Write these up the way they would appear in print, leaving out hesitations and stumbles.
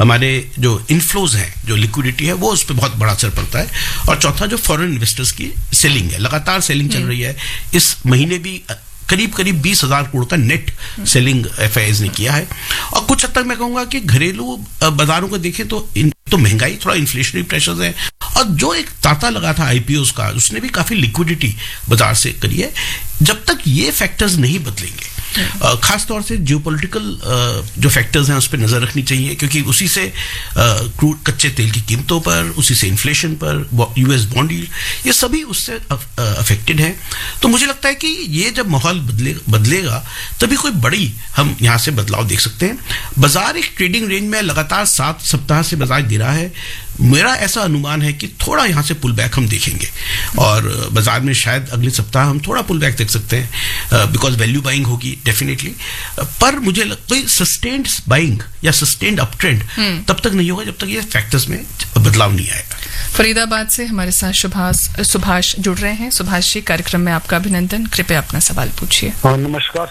हमारे जो इनफ्लोज हैं, जो लिक्विडिटी है, वो उस पर बहुत बड़ा असर पड़ता है। और चौथा जो फॉरेन इन्वेस्टर्स की सेलिंग है, लगातार सेलिंग चल रही है। इस महीने भी करीब 20,000 करोड़ का नेट सेलिंग एफआईआईज ने किया है। और कुछ हद तक मैं कहूंगा कि घरेलू बाजारों को देखें तो महंगाई, थोड़ा इन्फ्लेशनरी प्रेशर्स है। और जो एक तांता लगा था आईपीओस का, उसने भी काफी लिक्विडिटी बाजार से करी है। जब तक ये फैक्टर्स नहीं बदलेंगे, खास तौर से जियोपॉलिटिकल जो फैक्टर्स हैं उस पर नजर रखनी चाहिए, क्योंकि उसी से क्रूड कच्चे तेल की कीमतों पर, उसी से इन्फ्लेशन पर, यूएस बॉन्ड यील्ड, ये सभी उससे अफेक्टेड हैं। तो मुझे लगता है कि ये जब माहौल बदलेगा तभी कोई बड़ी हम यहाँ से बदलाव देख सकते हैं। बाजार एक ट्रेडिंग रेंज में लगातार 7 सप्ताह से बाजार गिरा है। मेरा ऐसा अनुमान है कि थोड़ा यहाँ से पुल बैक हम देखेंगे, और बाजार में शायद अगले सप्ताह हम थोड़ा पुल बैक देख सकते हैं, बिकॉज वैल्यू बाइंग होगी डेफिनेटली। पर मुझे लगता है सस्टेन्ड बाइंग या सस्टेन्ड अप ट्रेंड तब तक नहीं होगा जब तक ये फैक्टर्स में बदलाव नहीं आएगा। फरीदाबाद से हमारे साथ सुभाष जुड़ रहे हैं। सुभाष जी, कार्यक्रम में आपका अभिनंदन। कृपया अपना सवाल पूछिए। नमस्कार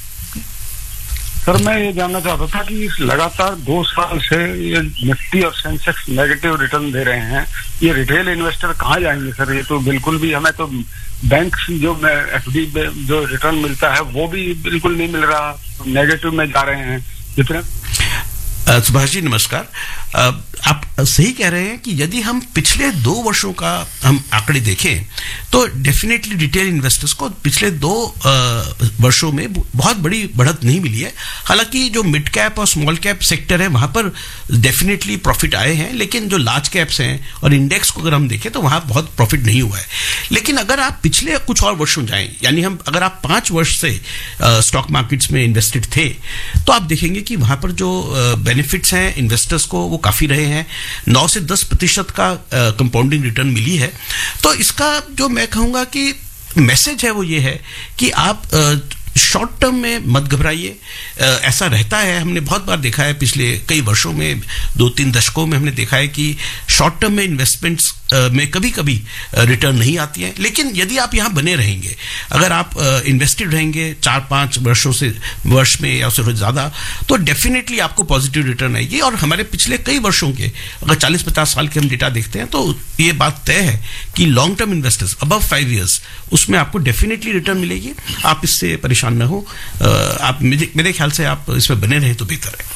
सर, मैं ये जानना चाहता था कि लगातार 2 साल से ये निफ्टी और सेंसेक्स नेगेटिव रिटर्न दे रहे हैं, ये रिटेल इन्वेस्टर कहाँ जाएंगे सर? ये तो बिल्कुल भी, हमें तो बैंक जो एफडी जो रिटर्न मिलता है वो भी बिल्कुल नहीं मिल रहा, नेगेटिव में जा रहे हैं जितने। सुभाष जी नमस्कार। आप सही कह रहे हैं कि यदि हम पिछले 2 वर्षों का हम आंकड़े देखें तो डेफिनेटली रिटेल इन्वेस्टर्स को पिछले 2 वर्षों में बहुत बड़ी बढ़त नहीं मिली है। हालांकि जो मिड कैप और स्मॉल कैप सेक्टर है वहां पर डेफिनेटली प्रॉफिट आए हैं, लेकिन जो लार्ज कैप्स हैं और इंडेक्स को अगर हम देखें तो वहां बहुत प्रॉफिट नहीं हुआ है। लेकिन अगर आप पिछले कुछ और वर्षों जाएं, यानी अगर आप 5 वर्ष से स्टॉक मार्केट्स में इन्वेस्टेड थे, तो आप देखेंगे कि वहां पर जो बेनिफिट्स हैं इन्वेस्टर्स को वो काफी रहे हैं। 9 से 10% का कंपाउंडिंग रिटर्न मिली है। तो इसका जो मैं कहूंगा कि मैसेज है वो ये है कि आप शॉर्ट टर्म में मत घबराइए। ऐसा रहता है, हमने बहुत बार देखा है पिछले कई वर्षों में, 2-3 दशकों में हमने देखा है कि शॉर्ट टर्म में इन्वेस्टमेंट्स में कभी कभी रिटर्न नहीं आती है। लेकिन यदि आप यहाँ बने रहेंगे, अगर आप इन्वेस्टेड रहेंगे 4-5 वर्ष में या उससे ज्यादा, तो डेफिनेटली आपको पॉजिटिव रिटर्न आएगी। और हमारे पिछले कई वर्षों के अगर 40-50 साल के हम डेटा देखते हैं तो ये बात तय है कि long term investors above 5 years, उसमें आपको डेफिनेटली रिटर्न मिलेगी। आप इससे परेशान न हो। आप मेरे ख्याल से आप इसमें बने रहे तो बेहतर है।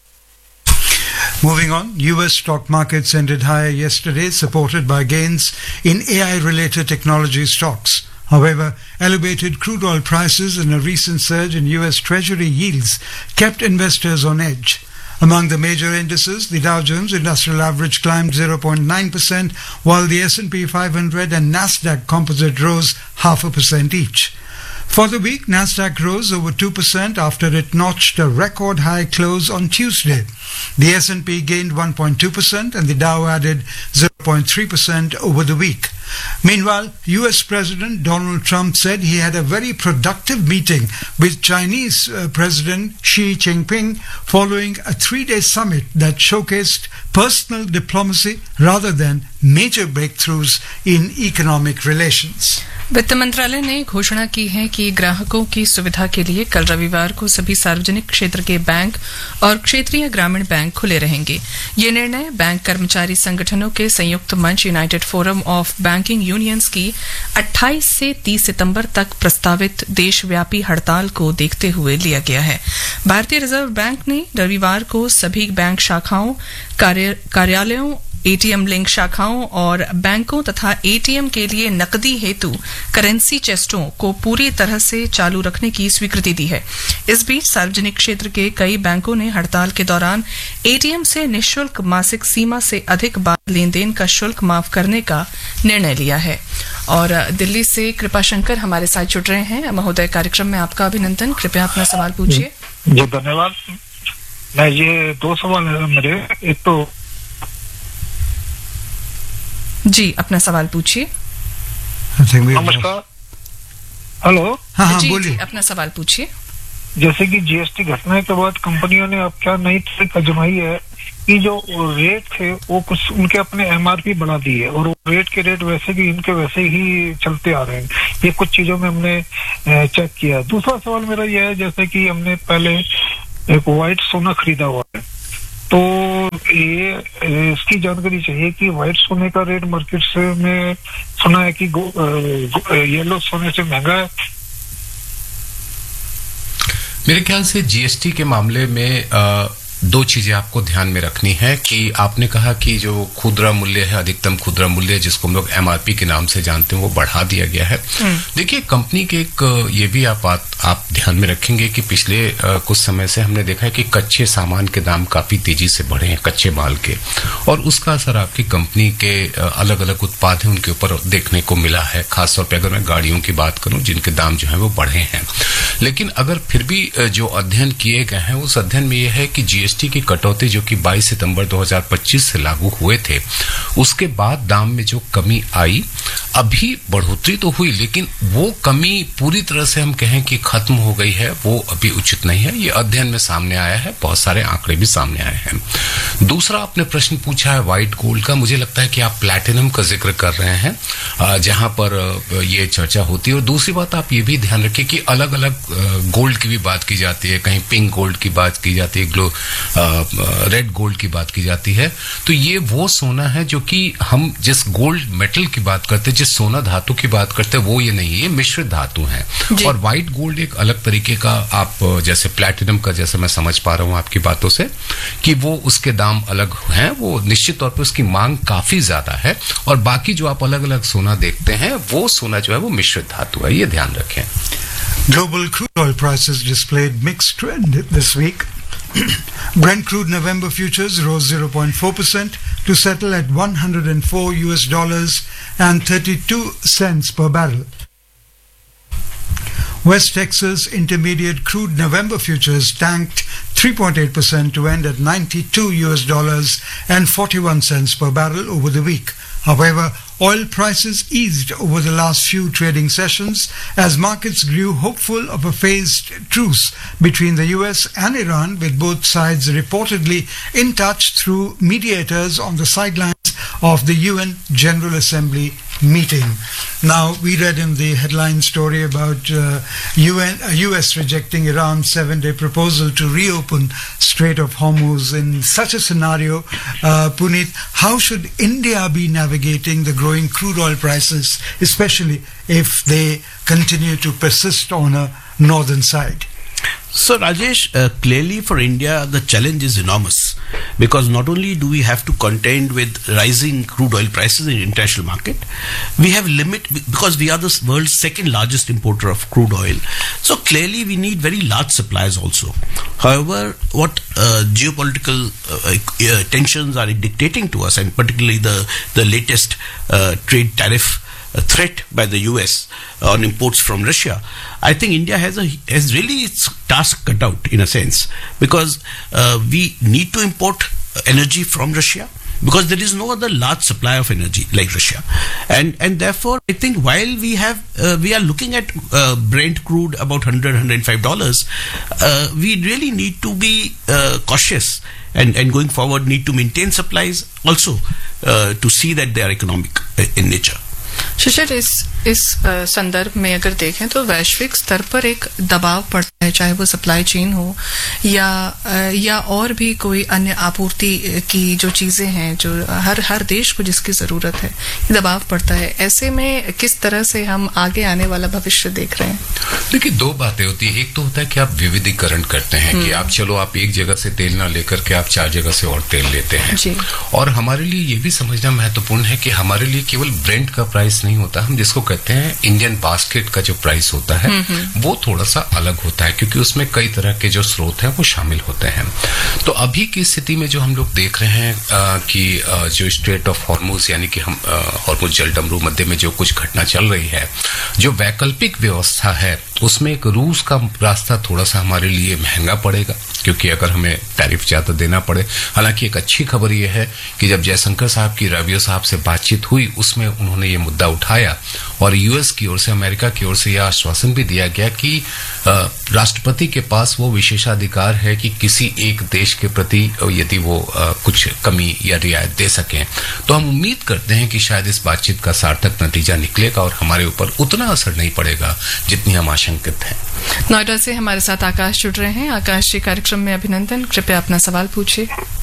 Moving on, US stock markets ended higher yesterday, supported by gains in AI-related technology stocks. However, elevated crude oil prices and a recent surge in US Treasury yields kept investors on edge. Among the major indices, the Dow Jones Industrial Average climbed 0.9%, while the S&P 500 and Nasdaq Composite rose 0.5% each. For the week, Nasdaq rose over 2% after it notched a record high close on Tuesday. The S&P gained 1.2% and the Dow added 0.3% over the week. Meanwhile, US President Donald Trump said he had a very productive meeting with Chinese President Xi Jinping following a 3-day summit that showcased personal diplomacy rather than major breakthroughs in economic relations. वित्त मंत्रालय ने घोषणा की है कि ग्राहकों की सुविधा के लिए कल रविवार को सभी सार्वजनिक क्षेत्र के बैंक और क्षेत्रीय ग्रामीण बैंक खुले रहेंगे। ये निर्णय बैंक कर्मचारी संगठनों के संयुक्त मंच United forum of banking unions की 28 से 30 सितंबर तक प्रस्तावित देशव्यापी हड़ताल को देखते हुए लिया गया है। भारतीय रिजर्व बैंक ने रविवार को सभी बैंक शाखाओं, कार्यालयों, एटीएम लिंक शाखाओं और बैंकों तथा एटीएम के लिए नकदी हेतु करेंसी चेस्टों को पूरी तरह से चालू रखने की स्वीकृति दी है। इस बीच सार्वजनिक क्षेत्र के कई बैंकों ने हड़ताल के दौरान एटीएम से निःशुल्क मासिक सीमा से अधिक बार लेन देन का शुल्क माफ करने का निर्णय लिया है। और दिल्ली से कृपा शंकर हमारे साथ जुड़ रहे हैं। महोदय, कार्यक्रम में आपका अभिनंदन। कृपया अपना सवाल पूछिए। जी धन्यवाद। मैं ये 2 सवाल है मेरे। एक तो जी अपना सवाल पूछिए। नमस्कार। हेलो। हाँ जी, बोलिए। अपना सवाल पूछिए। जैसे कि जीएसटी घटना के बाद कंपनियों ने अब क्या नई ट्रिक आजमाई है कि जो रेट थे वो कुछ उनके अपने एमआरपी बढ़ा दी है और रेट के रेट वैसे की इनके वैसे ही चलते आ रहे हैं। ये कुछ चीजों में हमने चेक किया। दूसरा सवाल मेरा यह है, जैसे कि हमने पहले एक व्हाइट सोना खरीदा हुआ है तो ये इसकी जानकारी चाहिए कि व्हाइट सोने का रेट मार्केट से में सुना है कि येलो सोने से महंगा है। मेरे ख्याल से जीएसटी के मामले में दो चीजें आपको ध्यान में रखनी है कि आपने कहा कि जो खुदरा मूल्य है, अधिकतम खुदरा मूल्य जिसको हम लोग एमआरपी के नाम से जानते हैं, वो बढ़ा दिया गया है। देखिए, कंपनी के एक ये भी आप ध्यान में रखेंगे कि पिछले कुछ समय से हमने देखा है कि कच्चे सामान के दाम काफी तेजी से बढ़े हैं, कच्चे माल के, और उसका असर आपकी कंपनी के अलग अलग उत्पाद हैं उनके ऊपर देखने को मिला है। खासतौर पर अगर मैं गाड़ियों की बात करूं जिनके दाम जो है वो बढ़े हैं, लेकिन अगर फिर भी जो अध्ययन किए गए हैं उस अध्ययन में यह है कि जीएसटी की कटौती जो कि 22 सितंबर 2025 से लागू हुए थे, उसके बाद दाम में जो कमी आई, अभी बढ़ोतरी तो हुई लेकिन वो कमी पूरी तरह से हम कहें कि खत्म हो गई है, वो अभी उचित नहीं है। ये अध्ययन में सामने आया है, बहुत सारे आंकड़े भी सामने आए हैं। दूसरा आपने प्रश्न पूछा है व्हाइट गोल्ड का। मुझे लगता है कि आप प्लैटिनम का जिक्र कर रहे हैं जहां पर ये चर्चा होती है। और दूसरी बात आप ये भी ध्यान रखिए कि अलग अलग गोल्ड की भी बात की जाती है, कहीं पिंक गोल्ड की बात की जाती है, रेड गोल्ड की बात की जाती है। तो ये वो सोना है जो कि हम जिस गोल्ड मेटल की बात करते हैं, जिस सोना धातु की बात करते हैं, वो ये नहीं है, ये मिश्रित धातु है। और व्हाइट गोल्ड एक अलग तरीके का, आप जैसे प्लैटिनम का, जैसे मैं समझ पा रहा हूं आपकी बातों से कि वो उसके दाम अलग हैं, वो निश्चित तौर पर उसकी मांग काफी ज्यादा है। और बाकी जो आप अलग अलग सोना देखते हैं, वो सोना जो है वो मिश्रित धातु है, ये ध्यान रखें। Global crude oil prices displayed mixed trend this week. Brent crude November futures rose 0.4% to settle at $104 and 32 cents per barrel. West Texas Intermediate crude November futures tanked 3.8% to end at $92 and 41 cents per barrel over the week. However, oil prices eased over the last few trading sessions as markets grew hopeful of a phased truce between the US and Iran, with both sides reportedly in touch through mediators on the sidelines of the UN General Assembly meeting. Now, we read in the headline story about US rejecting Iran's 7-day proposal to reopen Strait of Hormuz. In such a scenario, Puneet, how should India be navigating the growing crude oil prices, especially if they continue to persist on a northern side? So Rajesh, clearly for India the challenge is enormous, because not only do we have to contend with rising crude oil prices in the international market, we have because we are the world's second largest importer of crude oil. So clearly we need very large supplies also. However, what geopolitical tensions are dictating to us, and particularly the latest trade tariff threat by the US on imports from Russia, I think India has really its task cut out in a sense, because we need to import energy from Russia, because there is no other large supply of energy like Russia, and therefore I think while we are looking at Brent crude about $100-105, we really need to be cautious and going forward need to maintain supplies also to see that they are economic in nature. शिशिर, इस संदर्भ में अगर देखें तो वैश्विक स्तर पर एक दबाव पड़ता है, चाहे वो सप्लाई चेन हो या और भी कोई अन्य आपूर्ति की जो चीजें हैं, जो हर देश को जिसकी जरूरत है, दबाव पड़ता है। ऐसे में किस तरह से हम आगे आने वाला भविष्य देख रहे हैं? देखिए, दो बातें होती है। एक तो होता है कि आप विविधीकरण करते हैं कि आप एक जगह से तेल ना लेकर के आप 4 जगह से और तेल लेते हैं जी। और हमारे लिए ये भी समझना महत्वपूर्ण है कि हमारे लिए केवल ब्रेंट का प्राइस नहीं होता, हम जिसको कहते हैं इंडियन बास्केट का जो प्राइस होता है वो थोड़ा सा अलग होता है, क्योंकि उसमें कई तरह के जो स्रोत हैं वो शामिल होते हैं। तो अभी की स्थिति में जो हम लोग देख रहे हैं कि जो स्ट्रेट ऑफ हॉर्मुज, यानी कि हम हॉर्मुज जलडमरू मध्य में जो कुछ घटना चल रही है, जो वैकल्पिक व्यवस्था है उसमें एक रूस का रास्ता थोड़ा सा हमारे लिए महंगा पड़ेगा, क्योंकि अगर हमें टैरिफ ज्यादा देना पड़े। हालांकि एक अच्छी खबर यह है कि जब जयशंकर साहब की रबियो साहब से बातचीत हुई, उसमें उन्होंने ये मुद्दा उठाया और यूएस की ओर से, अमेरिका की ओर से यह आश्वासन भी दिया गया कि राष्ट्रपति के पास वो विशेषाधिकार है कि किसी एक देश के प्रति यदि वो कुछ कमी या रियायत दे सकें। तो हम उम्मीद करते हैं कि शायद इस बातचीत का सार्थक नतीजा निकलेगा और हमारे ऊपर उतना असर नहीं पड़ेगा जितनी हम आशंकित हैं। नोएडा से हमारे साथ आकाश जुड़ रहे हैं। आकाश जी, कार्यक्रम में अभिनंदन। कृपया अपना सवाल पूछिए।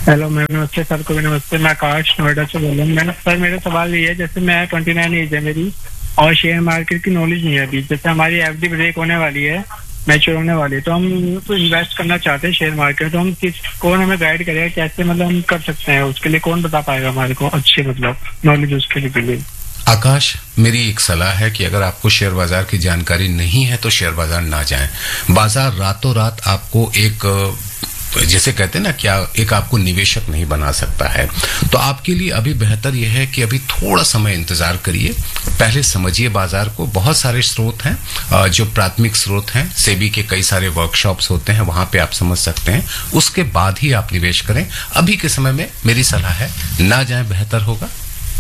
हेलो मैम, नमस्ते सर को भी नमस्ते। मैं आकाश नोएडा से बोल रहा हूँ। मैंने सर मेरा सवाल ये है, जैसे मैं 29 एज है मेरी और शेयर मार्केट की नॉलेज नहीं है अभी। जैसे हमारी एफडी ब्रेक होने वाली है, मैच्योर होने वाली है, तो हम तो इन्वेस्ट करना चाहते हैं शेयर मार्केट, तो हम कौन हमें गाइड करेगा, कैसे मतलब हम कर सकते हैं, उसके लिए कौन बता पाएगा हमारे को अच्छी मतलब नॉलेज उसके लिए? आकाश, मेरी एक सलाह है कि अगर आपको शेयर बाजार की जानकारी नहीं है तो शेयर बाजार ना जाएं। बाजार रातों रात आपको एक जैसे कहते हैं ना, क्या एक आपको निवेशक नहीं बना सकता है। तो आपके लिए अभी बेहतर यह है कि अभी थोड़ा समय इंतजार करिए, पहले समझिए बाजार को। बहुत सारे स्रोत हैं जो प्राथमिक स्रोत हैं, सेबी के कई सारे वर्कशॉप्स होते हैं, वहां पे आप समझ सकते हैं, उसके बाद ही आप निवेश करें। अभी के समय में मेरी सलाह है ना जाएं, बेहतर होगा।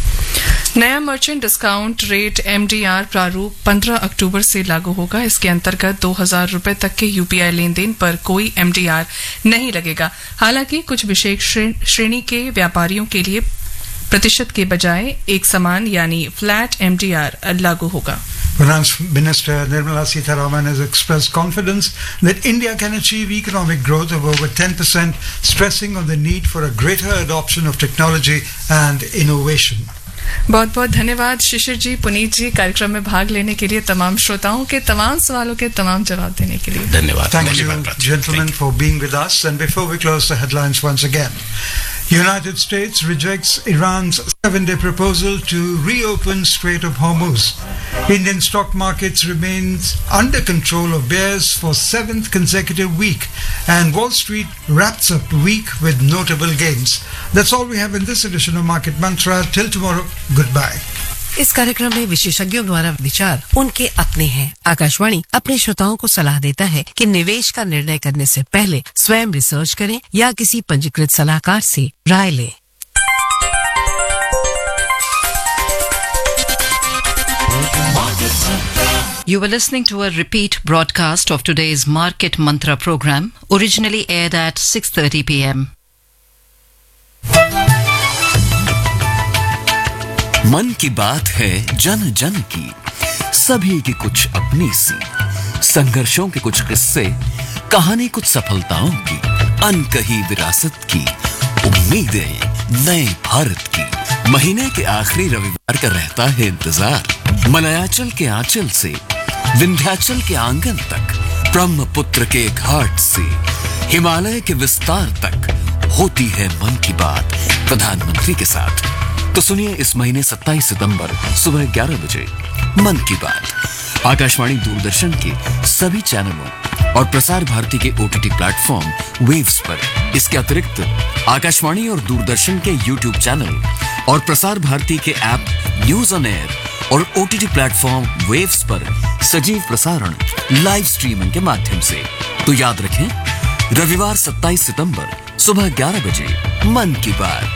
नया मर्चेंट डिस्काउंट रेट MDR प्रारूप 15 अक्टूबर से लागू होगा। इसके अंतर्गत 2000 रुपए तक के UPI लेन देन पर कोई MDR नहीं लगेगा। हालांकि कुछ विशेष श्रेणी के व्यापारियों के लिए प्रतिशत के बजाय एक समान यानी फ्लैट MDR लागू होगा। Finance Minister Nirmala Sitharaman has expressed confidence that India can achieve economic growth of over 10%, stressing on the need for a greater adoption of technology and innovation. बहुत बहुत धन्यवाद शिशिर जी, पुनीत जी, कार्यक्रम में भाग लेने के लिए, तमाम श्रोताओं के तमाम सवालों के तमाम जवाब देने के लिए धन्यवाद। Thank you, gentlemen, for being with us. And before we close the headlines once again, United States rejects Iran's 7-day proposal to reopen Strait of Hormuz. Indian stock markets remains under control of bears for 7th consecutive week, and Wall Street wraps up week with notable gains. That's all we have in this edition of Market Mantra. Till tomorrow, goodbye. इस कार्यक्रम में विशेषज्ञों द्वारा विचार उनके अपने हैं। आकाशवाणी अपने श्रोताओं को सलाह देता है कि निवेश का निर्णय करने से पहले स्वयं रिसर्च करें या किसी पंजीकृत सलाहकार से राय लें। You were listening to a repeat broadcast of today's Market Mantra program, originally aired at 6:30 p.m. मन की बात है जन जन की, सभी की कुछ अपनी सी, संघर्षों के कुछ किस्से, कहानी कुछ सफलताओं की, अनकही विरासत की, उम्मीदें नए भारत की। महीने के आखिरी रविवार का रहता है इंतजार। मलयाचल के आंचल से विंध्याचल के आंगन तक, ब्रह्मपुत्र के घाट से हिमालय के विस्तार तक होती है मन की बात प्रधानमंत्री के साथ। तो सुनिए इस महीने 27 सितंबर सुबह 11 बजे मन की बात आकाशवाणी दूरदर्शन के सभी चैनलों और प्रसार भारती के OTT प्लेटफॉर्म वेव्स पर। इसके अतिरिक्त आकाशवाणी और दूरदर्शन के YouTube चैनल और प्रसार भारती के ऐप न्यूज ऑन एयर और OTT प्लेटफॉर्म वेव्स पर सजीव प्रसारण लाइव स्ट्रीमिंग के माध्यम से। तो याद रखें, रविवार 27 सितंबर सुबह 11 बजे मन की बात।